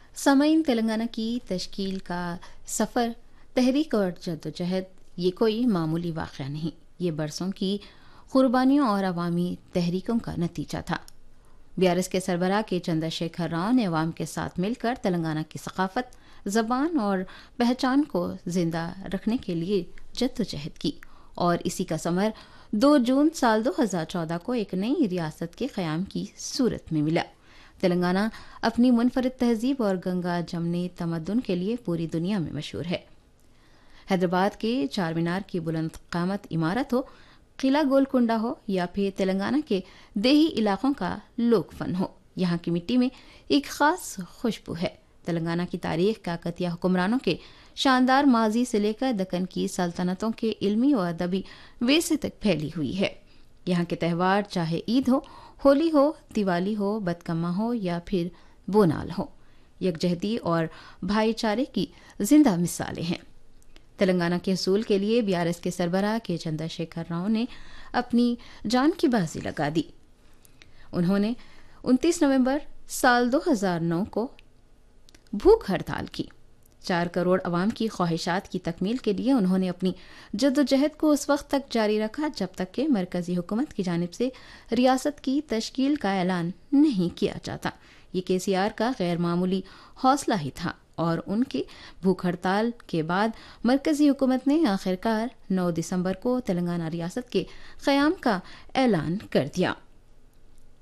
سامعین، تلنگانہ کی تشکیل کا سفر، تحریک اور جدوجہد یہ کوئی معمولی واقعہ نہیں، یہ برسوں کی قربانیوں اور عوامی تحریکوں کا نتیجہ تھا۔ بیارس کے سربراہ کے چندر شیکھر راؤ نے عوام کے ساتھ مل کر تلنگانہ کی ثقافت، زبان اور پہچان کو زندہ رکھنے کے لیے جدوجہد کی، اور اسی کا ثمر 2 جون سال 2014 کو ایک نئی ریاست کے قیام کی صورت میں ملا۔ تلنگانہ اپنی منفرد تہذیب اور گنگا جمنی تمدن کے لیے پوری دنیا میں مشہور ہے۔ حیدرآباد کے چار مینار کی بلند قامت عمارت ہو، قلعہ گولکنڈہ ہو، یا پھر تلنگانہ کے دیہی علاقوں کا لوک فن ہو، یہاں کی مٹی میں ایک خاص خوشبو ہے۔ تلنگانہ کی تاریخ کاکتیہ حکمرانوں کے شاندار ماضی سے لے کر دکن کی سلطنتوں کے علمی و ادبی ورثے تک پھیلی ہوئی ہے۔ یہاں کے تہوار، چاہے عید ہو، ہولی ہو، دیوالی ہو، بتکما ہو یا پھر بونال ہو، یکجہتی اور بھائی چارے کی زندہ مثالیں ہیں۔ تلنگانہ کے حصول کے لیے بیارس کے سربراہ کے چندر شیکھر راؤ نے اپنی جان کی بازی لگا دی۔ انہوں نے 29 نومبر سال 2009 کو بھوک ہڑتال کی۔ 4 کروڑ عوام کی خواہشات کی تکمیل کے لیے انہوں نے اپنی جدوجہد کو اس وقت تک جاری رکھا جب تک کہ مرکزی حکومت کی جانب سے ریاست کی تشکیل کا اعلان نہیں کیا جاتا۔ یہ KCR کا غیر معمولی حوصلہ ہی تھا، اور ان کی بھوک ہڑتال کے بعد مرکزی حکومت نے آخرکار 9 دسمبر کو تلنگانہ ریاست کے قیام کا اعلان کر دیا۔